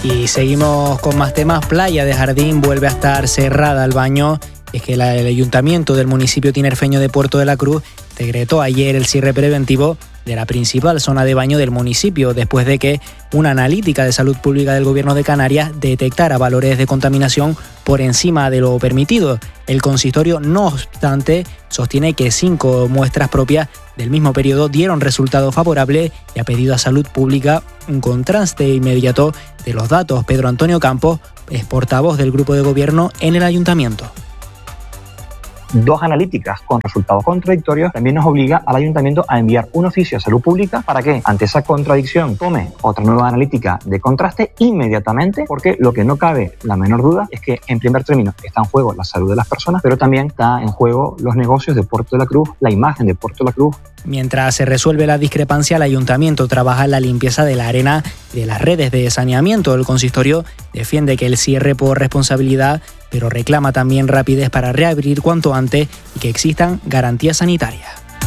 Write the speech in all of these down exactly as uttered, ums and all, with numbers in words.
Y seguimos con más temas. Playa de Jardín vuelve a estar cerrada al baño. Es que la, el ayuntamiento del municipio tinerfeño de Puerto de la Cruz decretó ayer el cierre preventivo de la principal zona de baño del municipio, después de que una analítica de salud pública del Gobierno de Canarias detectara valores de contaminación por encima de lo permitido. El consistorio, no obstante, sostiene que cinco muestras propias del mismo periodo dieron resultado favorable y ha pedido a Salud Pública un contraste inmediato de los datos. Pedro Antonio Campos es portavoz del grupo de gobierno en el ayuntamiento. Dos analíticas con resultados contradictorios también nos obliga al ayuntamiento a enviar un oficio a Salud Pública para que, ante esa contradicción, tome otra nueva analítica de contraste inmediatamente, porque lo que no cabe la menor duda es que, en primer término, está en juego la salud de las personas, pero también está en juego los negocios de Puerto de la Cruz, la imagen de Puerto de la Cruz. Mientras se resuelve la discrepancia, el ayuntamiento trabaja en la limpieza de la arena de las redes de saneamiento. El consistorio defiende que el cierre por responsabilidad, pero reclama también rapidez para reabrir cuanto antes y que existan garantías sanitarias.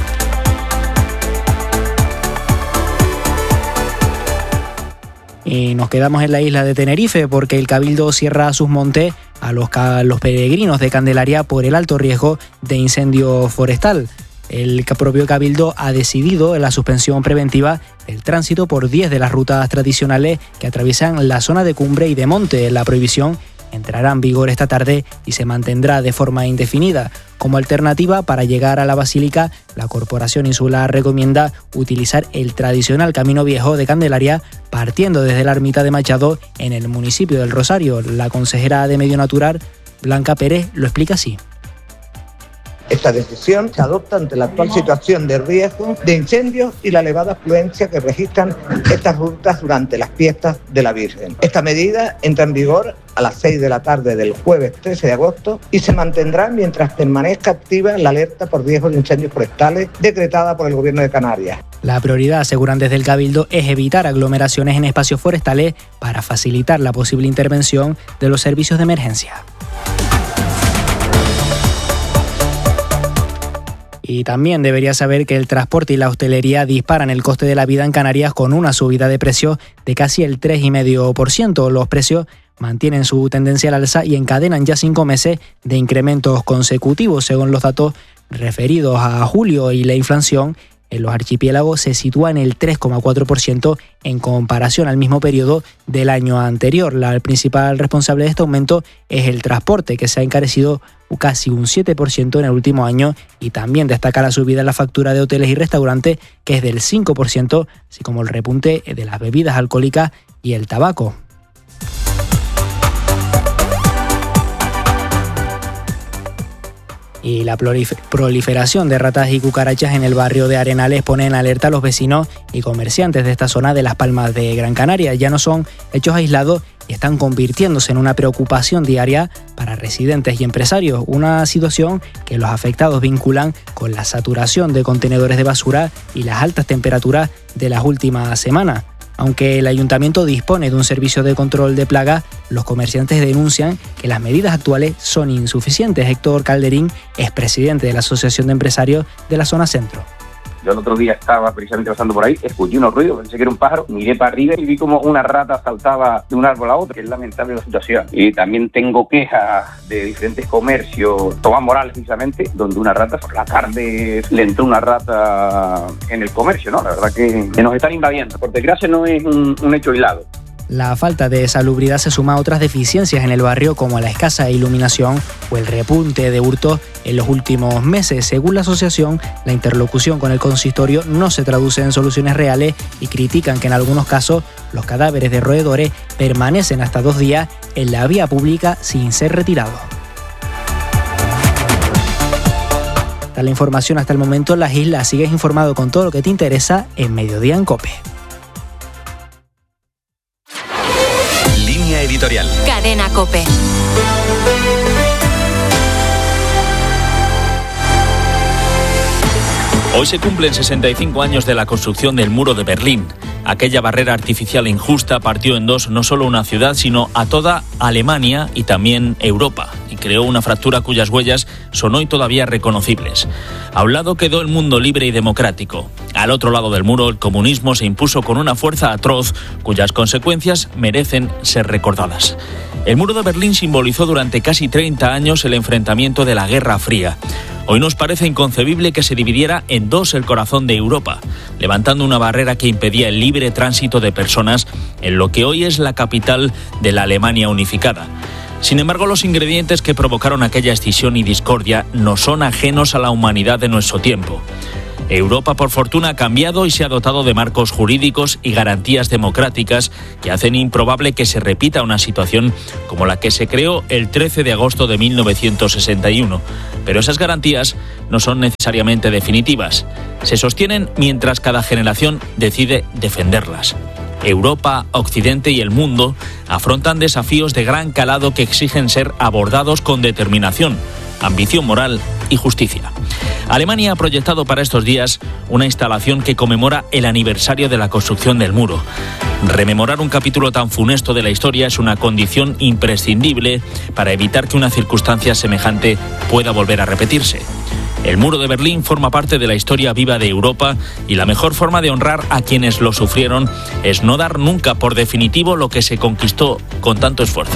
Y nos quedamos en la isla de Tenerife porque el Cabildo cierra sus montes a los, a los peregrinos de Candelaria por el alto riesgo de incendio forestal. El propio Cabildo ha decidido la suspensión preventiva del tránsito por diez de las rutas tradicionales que atraviesan la zona de cumbre y de monte. La prohibición entrará en vigor esta tarde y se mantendrá de forma indefinida. Como alternativa para llegar a la Basílica, la Corporación Insular recomienda utilizar el tradicional Camino Viejo de Candelaria partiendo desde la Ermita de Machado en el municipio del Rosario. La consejera de Medio Natural, Blanca Pérez, lo explica así. Esta decisión se adopta ante la actual situación de riesgo de incendios y la elevada afluencia que registran estas rutas durante las fiestas de la Virgen. Esta medida entra en vigor a las seis de la tarde del jueves trece de agosto y se mantendrá mientras permanezca activa la alerta por riesgo de incendios forestales decretada por el Gobierno de Canarias. La prioridad, aseguran desde el Cabildo, es evitar aglomeraciones en espacios forestales para facilitar la posible intervención de los servicios de emergencia. Y también debería saber que el transporte y la hostelería disparan el coste de la vida en Canarias con una subida de precios de casi el tres coma cinco por ciento. Los precios mantienen su tendencia al alza y encadenan ya cinco meses de incrementos consecutivos. Según los datos referidos a julio, y la inflación en los archipiélagos se sitúa en el tres coma cuatro por ciento en comparación al mismo periodo del año anterior. La principal responsable de este aumento es el transporte, que se ha encarecido casi un siete por ciento en el último año, y también destaca la subida en la factura de hoteles y restaurantes, que es del cinco por ciento, así como el repunte de las bebidas alcohólicas y el tabaco. Y la proliferación de ratas y cucarachas en el barrio de Arenales pone en alerta a los vecinos y comerciantes de esta zona de Las Palmas de Gran Canaria. Ya no son hechos aislados y están convirtiéndose en una preocupación diaria para residentes y empresarios, una situación que los afectados vinculan con la saturación de contenedores de basura y las altas temperaturas de las últimas semanas. Aunque el ayuntamiento dispone de un servicio de control de plagas, los comerciantes denuncian que las medidas actuales son insuficientes. Héctor Calderín es presidente de la Asociación de Empresarios de la Zona Centro. Yo el otro día estaba precisamente pasando por ahí, escuché unos ruidos, pensé que era un pájaro, miré para arriba y vi como una rata saltaba de un árbol a otro, que es lamentable la situación. Y también tengo quejas de diferentes comercios, Tomás Morales precisamente, donde una rata, por la tarde le entró una rata en el comercio, ¿no? La verdad que, que nos están invadiendo. Por desgracia no es un, un hecho aislado. La falta de salubridad se suma a otras deficiencias en el barrio, como la escasa iluminación o el repunte de hurtos en los últimos meses. Según la asociación, la interlocución con el consistorio no se traduce en soluciones reales y critican que en algunos casos los cadáveres de roedores permanecen hasta dos días en la vía pública sin ser retirados. Esta es la información hasta el momento en las islas. Sigues informado con todo lo que te interesa en Mediodía en COPE. Editorial. Cadena COPE. Hoy se cumplen sesenta y cinco años de la construcción del muro de Berlín. Aquella barrera artificial injusta partió en dos no solo una ciudad, sino a toda Alemania y también Europa, y creó una fractura cuyas huellas son hoy todavía reconocibles. A un lado quedó el mundo libre y democrático. Al otro lado del muro, el comunismo se impuso con una fuerza atroz, cuyas consecuencias merecen ser recordadas. El muro de Berlín simbolizó durante casi treinta años el enfrentamiento de la Guerra Fría. Hoy nos parece inconcebible que se dividiera en dos el corazón de Europa, levantando una barrera que impedía el libre tránsito de personas en lo que hoy es la capital de la Alemania unificada. Sin embargo, los ingredientes que provocaron aquella escisión y discordia no son ajenos a la humanidad de nuestro tiempo. Europa, por fortuna, ha cambiado y se ha dotado de marcos jurídicos y garantías democráticas que hacen improbable que se repita una situación como la que se creó el trece de agosto de mil novecientos sesenta y uno. Pero esas garantías no son necesariamente definitivas. Se sostienen mientras cada generación decide defenderlas. Europa, Occidente y el mundo afrontan desafíos de gran calado que exigen ser abordados con determinación, ambición moral y justicia. Alemania ha proyectado para estos días una instalación que conmemora el aniversario de la construcción del muro. Rememorar un capítulo tan funesto de la historia es una condición imprescindible para evitar que una circunstancia semejante pueda volver a repetirse. El muro de Berlín forma parte de la historia viva de Europa y la mejor forma de honrar a quienes lo sufrieron es no dar nunca por definitivo lo que se conquistó con tanto esfuerzo.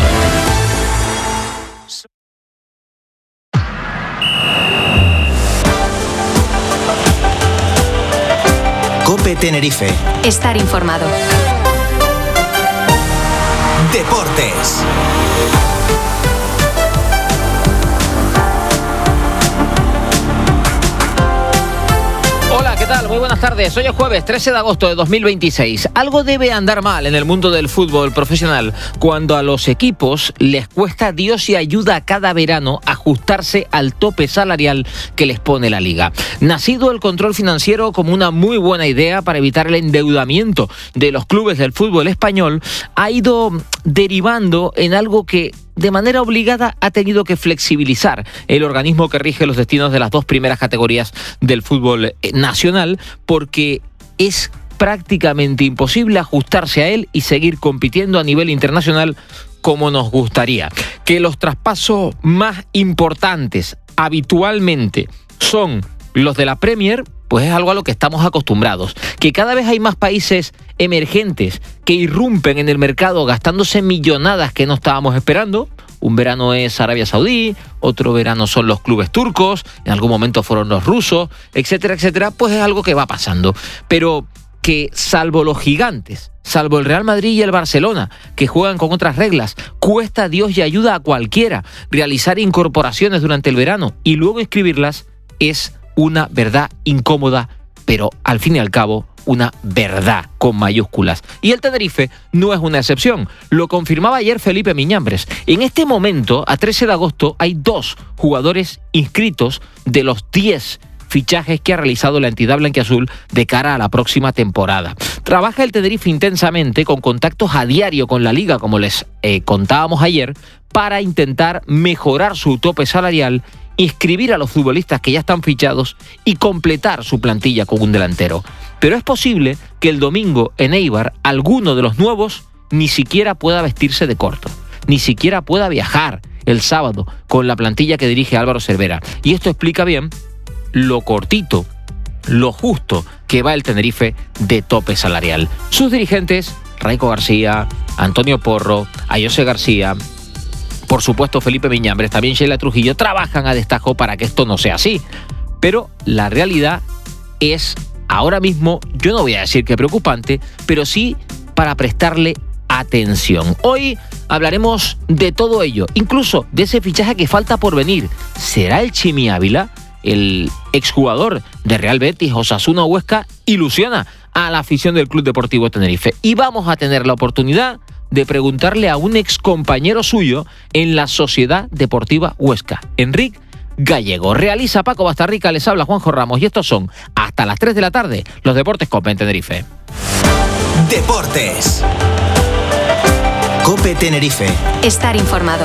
COPE Tenerife. Estar informado. Deportes. Hola, ¿qué tal? Muy buenas tardes. Hoy es jueves trece de agosto de dos mil veintiséis. Algo debe andar mal en el mundo del fútbol profesional cuando a los equipos les cuesta Dios y ayuda cada verano ajustarse al tope salarial que les pone la liga. Nacido el control financiero como una muy buena idea para evitar el endeudamiento de los clubes del fútbol español, ha ido derivando en algo que de manera obligada ha tenido que flexibilizar el organismo que rige los destinos de las dos primeras categorías del fútbol nacional, porque es prácticamente imposible ajustarse a él y seguir compitiendo a nivel internacional como nos gustaría. Que los traspasos más importantes habitualmente son los de la Premier, pues es algo a lo que estamos acostumbrados. Que cada vez hay más países emergentes que irrumpen en el mercado gastándose millonadas que no estábamos esperando. Un verano es Arabia Saudí, otro verano son los clubes turcos, en algún momento fueron los rusos, etcétera, etcétera, pues es algo que va pasando. Pero que salvo los gigantes, salvo el Real Madrid y el Barcelona, que juegan con otras reglas, cuesta Dios y ayuda a cualquiera realizar incorporaciones durante el verano y luego inscribirlas, es una verdad incómoda, pero al fin y al cabo una verdad con mayúsculas. Y el Tenerife no es una excepción. Lo confirmaba ayer Felipe Miñambres. En este momento, a trece de agosto, hay dos jugadores inscritos de los diez fichajes que ha realizado la entidad blanquiazul de cara a la próxima temporada. Trabaja el Tenerife intensamente, con contactos a diario con la liga, como les eh, contábamos ayer, para intentar mejorar su tope salarial, inscribir a los futbolistas que ya están fichados y completar su plantilla con un delantero. Pero es posible que el domingo en Eibar alguno de los nuevos ni siquiera pueda vestirse de corto, ni siquiera pueda viajar el sábado con la plantilla que dirige Álvaro Cervera. Y esto explica bien lo cortito, lo justo que va el Tenerife de tope salarial. Sus dirigentes, Raico García, Antonio Porro, Ayose García, por supuesto Felipe Miñambres, también Sheila Trujillo, trabajan a destajo para que esto no sea así. Pero la realidad es, ahora mismo, yo no voy a decir que preocupante, pero sí para prestarle atención. Hoy hablaremos de todo ello, incluso de ese fichaje que falta por venir. ¿Será el Chimi Ávila? El exjugador de Real Betis, Osasuna, Huesca, ilusiona a la afición del Club Deportivo Tenerife. Y vamos a tener la oportunidad de preguntarle a un excompañero suyo en la Sociedad Deportiva Huesca, Enric Gallego. Realiza Paco Bastarrica, les habla Juanjo Ramos y estos son, hasta las tres de la tarde, los Deportes COPE en Tenerife. Deportes. COPE Tenerife. Estar informado.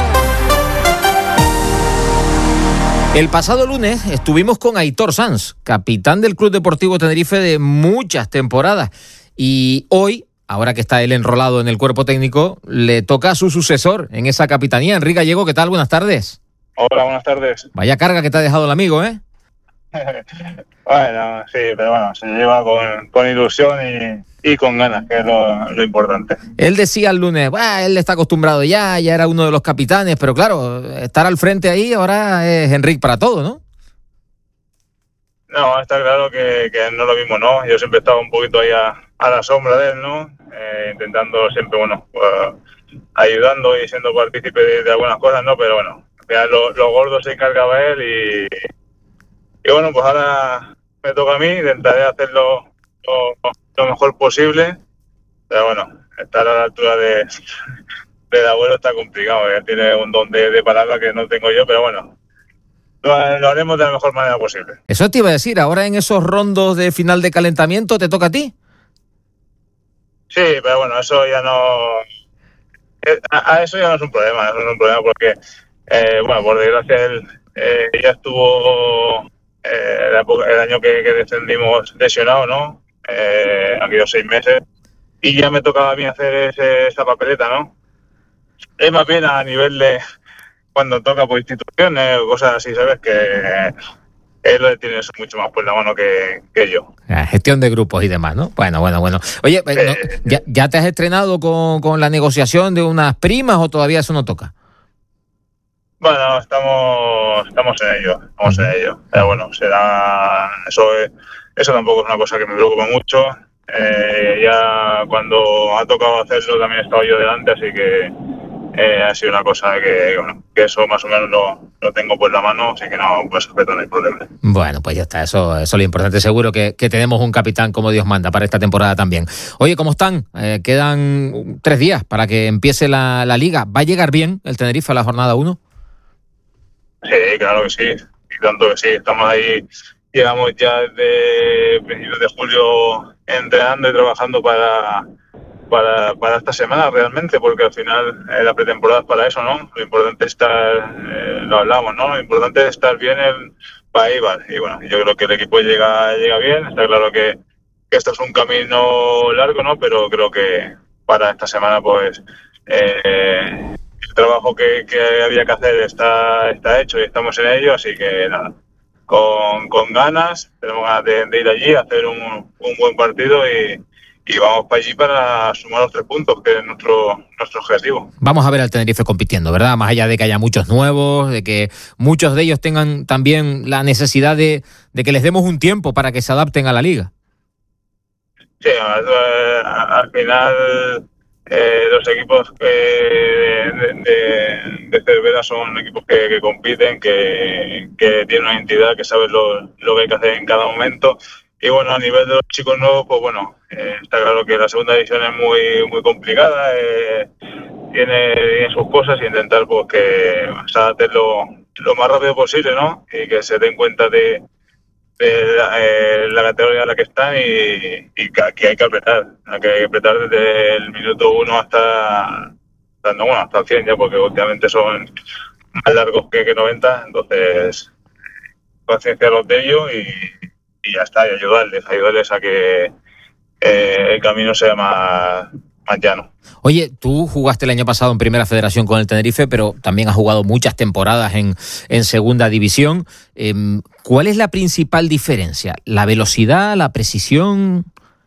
El pasado lunes estuvimos con Aitor Sanz, capitán del Club Deportivo Tenerife de muchas temporadas. y hoy, ahora que está él enrolado en el cuerpo técnico, le toca a su sucesor en esa capitanía. Enrique Gallego, ¿qué tal? Buenas tardes. Hola, buenas tardes. Vaya carga que te ha dejado el amigo, ¿eh? Bueno, sí, pero bueno, se lleva con, con ilusión y, y con ganas, que es lo, lo importante. Él decía el lunes, bah, él está acostumbrado ya, ya era uno de los capitanes, pero claro, estar al frente ahí ahora es Enrique para todo, ¿no? No, está claro que, que no es lo mismo, ¿no? Yo siempre he estado un poquito ahí a, a la sombra de él, ¿no? Eh, intentando siempre, bueno, uh, ayudando y siendo partícipe de, de algunas cosas, ¿no? Pero bueno, al final lo, lo gordo se encargaba él y, y bueno, pues ahora me toca a mí, intentaré hacerlo lo, lo mejor posible, pero bueno, estar a la altura de, del abuelo está complicado, ya tiene un don de, de palabra que no tengo yo, pero bueno, lo, lo haremos de la mejor manera posible. Eso te iba a decir, ahora en esos rondos de final de calentamiento, ¿te toca a ti? Sí, pero bueno, eso ya no... A, a eso ya no es un problema, no es un problema porque, eh, bueno, por desgracia él eh, ya estuvo eh, la época, el año que, que descendimos lesionado, ¿no? Eh, aquellos seis meses, y ya me tocaba a mí hacer ese, esa papeleta, ¿no? Es más bien a nivel de cuando toca por instituciones o cosas así, ¿sabes? Que él lo tiene eso mucho más por la mano que, que yo. La gestión de grupos y demás, ¿no? Bueno, bueno, bueno. Oye, eh, no, ¿ya, ¿ya te has estrenado con, con la negociación de unas primas o todavía eso no toca? Bueno, estamos estamos en ello, estamos uh-huh. en ello. Pero bueno, será eso es, eso tampoco es una cosa que me preocupa mucho. Eh, ya cuando ha tocado hacerlo también he estado yo delante, así que eh, ha sido una cosa que, bueno, que eso más o menos lo, lo tengo por la mano, así que no, pues respeto, no hay problema. Bueno, pues ya está, eso, eso es lo importante. Seguro que, que tenemos un capitán como Dios manda para esta temporada también. Oye, ¿cómo están? Eh, quedan tres días para que empiece la, la Liga. ¿Va a llegar bien el Tenerife a la jornada uno? Sí, claro que sí, y tanto que sí. Estamos ahí, llegamos ya desde principios de julio entrenando y trabajando para... Para, para esta semana realmente, porque al final eh, la pretemporada es para eso, ¿no? Lo importante es estar, eh, lo hablamos, ¿no? Lo importante es estar bien en, para Eibar. Y bueno, yo creo que el equipo llega llega bien. Está claro que, que esto es un camino largo, ¿no? Pero creo que para esta semana, pues, eh, el trabajo que, que había que hacer está, está hecho y estamos en ello, así que nada, con, con ganas, tenemos ganas de, de ir allí, hacer un, un buen partido y Y vamos para allí para sumar los tres puntos, que es nuestro nuestro objetivo. Vamos a ver al Tenerife compitiendo, ¿verdad? Más allá de que haya muchos nuevos, de que muchos de ellos tengan también la necesidad de, de que les demos un tiempo para que se adapten a la liga. Sí, al, al final eh, los equipos eh, de, de, de Cervera son equipos que, que compiten, que, que tienen una entidad, que saben lo, lo que hay que hacer en cada momento. Y bueno, a nivel de los chicos nuevos, pues bueno, eh, está claro que la segunda división es muy muy complicada, eh, tiene, tiene sus cosas y intentar pues que se adapten lo, lo más rápido posible, ¿no? Y que se den cuenta de, de la, eh, la categoría en la que están y, y que aquí hay que apretar, hay que apretar desde el minuto uno hasta, hasta, no, bueno, hasta el cien ya, porque últimamente son más largos que, que noventa, entonces concienciarlos de ello y y ya está, y ayudarles, ayudarles a que eh, el camino sea más, más llano. Oye, tú jugaste el año pasado en Primera Federación con el Tenerife, pero también has jugado muchas temporadas en, en Segunda División. Eh, ¿Cuál es la principal diferencia? ¿La velocidad, la precisión?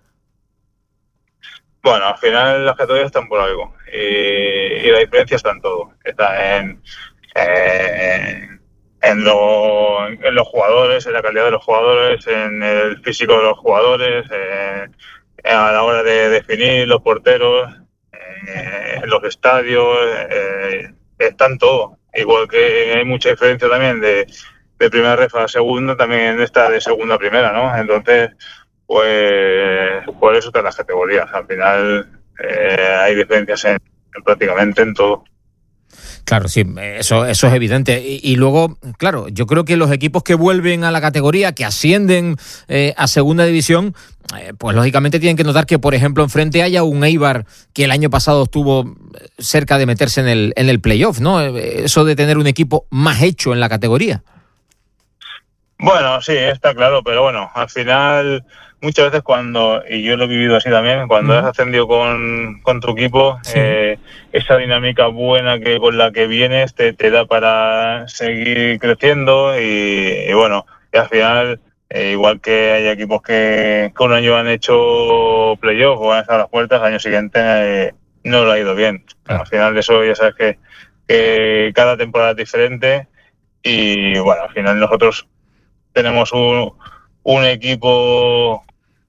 Bueno, al final las categorías están por algo y, y la diferencia está en todo. Está en... Eh, En, lo, en los jugadores, en la calidad de los jugadores, en el físico de los jugadores, eh, a la hora de definir los porteros, eh, en los estadios, eh, está en todo. Igual que hay mucha diferencia también de, de primera ref a segunda, también está de segunda a primera, ¿no? Entonces, pues por eso están las categorías. Al final eh, hay diferencias en, en prácticamente en todo. Claro, sí, eso, eso es evidente. Y, y luego, claro, yo creo que los equipos que vuelven a la categoría, que ascienden eh, a segunda división, eh, pues lógicamente tienen que notar que, por ejemplo, enfrente haya un Eibar que el año pasado estuvo cerca de meterse en el, en el playoff, ¿no? Eso de tener un equipo más hecho en la categoría. Bueno, sí, está claro, pero bueno, al final muchas veces cuando, y yo lo he vivido así también, cuando uh-huh. has ascendido con, con tu equipo, sí. eh, esa dinámica buena que con la que vienes te, te da para seguir creciendo y, y bueno, y al final, eh, igual que hay equipos que, que un año han hecho playoff o han estado a las puertas, al año siguiente eh, no lo ha ido bien. Bueno, al final de eso ya sabes que, que cada temporada es diferente y bueno, al final nosotros tenemos un, un equipo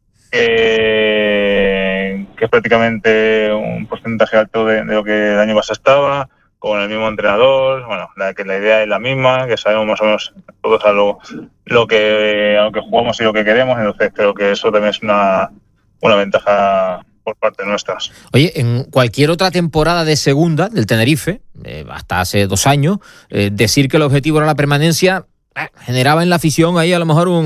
que, que es prácticamente un porcentaje alto de, de lo que el año pasado estaba, con el mismo entrenador, bueno, la, que la idea es la misma, que sabemos más o menos todos a lo, lo que, a lo que jugamos y lo que queremos, entonces creo que eso también es una, una ventaja por parte nuestra. Oye, en cualquier otra temporada de segunda del Tenerife, eh, hasta hace dos años, eh, decir que el objetivo era la permanencia, eh, generaba en la afición ahí a lo mejor un